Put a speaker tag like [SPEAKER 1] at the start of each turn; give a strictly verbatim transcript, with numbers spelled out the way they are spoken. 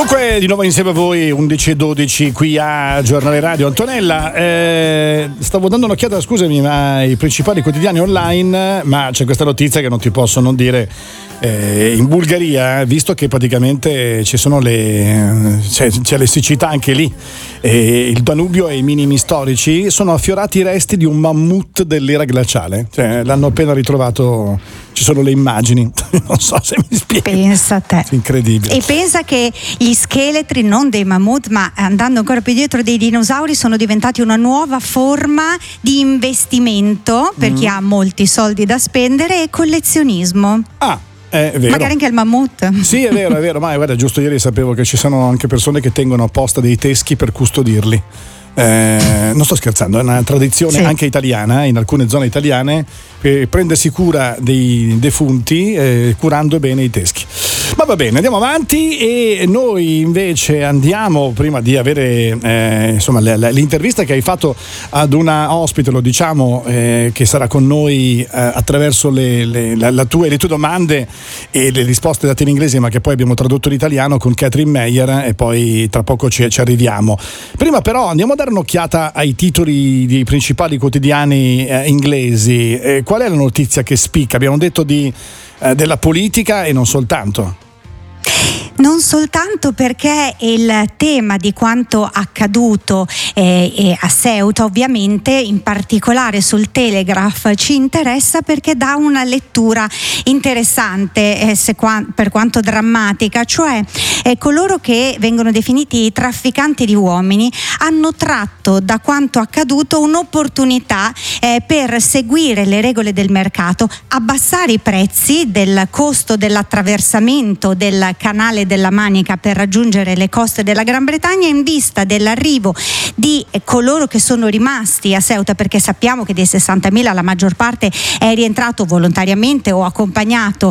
[SPEAKER 1] Dunque, di nuovo insieme a voi, undici e dodici qui a Giornale Radio. Antonella, eh, stavo dando un'occhiata, scusami, ai principali quotidiani online, ma c'è questa notizia che non ti posso non dire. Eh, in Bulgaria, visto che praticamente ci sono le c'è, c'è le siccità anche lì, eh, il Danubio e i minimi storici, sono affiorati i resti di un mammut dell'era glaciale, cioè, l'hanno appena ritrovato, ci sono le immagini, non so se mi spiego.
[SPEAKER 2] Pensa a te.
[SPEAKER 1] Incredibile.
[SPEAKER 2] E pensa che gli scheletri, non dei mammut, ma andando ancora più dietro, dei dinosauri, sono diventati una nuova forma di investimento per mm. chi ha molti soldi da spendere e collezionismo.
[SPEAKER 1] Ah. È vero.
[SPEAKER 2] Magari anche il mammut.
[SPEAKER 1] Sì, è vero, è vero, ma guarda, giusto ieri sapevo che ci sono anche persone che tengono apposta dei teschi per custodirli. Eh, non sto scherzando, è una tradizione sì. anche italiana, in alcune zone italiane, eh, prendersi cura dei defunti eh, curando bene i teschi. Ma va bene, andiamo avanti e noi invece andiamo, prima di avere eh, insomma l'intervista che hai fatto ad una ospite, lo diciamo, eh, che sarà con noi eh, attraverso le, le, la, la tue, le tue domande e le risposte date in inglese, ma che poi abbiamo tradotto in italiano con Catherine Meyer, e poi tra poco ci, ci arriviamo. Prima però andiamo a dare un'occhiata ai titoli dei principali quotidiani eh, inglesi. Eh, qual è la notizia che spicca? Abbiamo detto di, eh, della politica e non soltanto.
[SPEAKER 2] Non soltanto, perché il tema di quanto accaduto eh, eh, a Ceuta, ovviamente, in particolare sul Telegraph, ci interessa perché dà una lettura interessante, eh, se qua, per quanto drammatica, cioè eh, coloro che vengono definiti trafficanti di uomini hanno tratto da quanto accaduto un'opportunità eh, per seguire le regole del mercato, abbassare i prezzi del costo dell'attraversamento del canale della Manica per raggiungere le coste della Gran Bretagna, in vista dell'arrivo di coloro che sono rimasti a Ceuta, perché sappiamo che dei sessantamila la maggior parte è rientrato volontariamente o accompagnato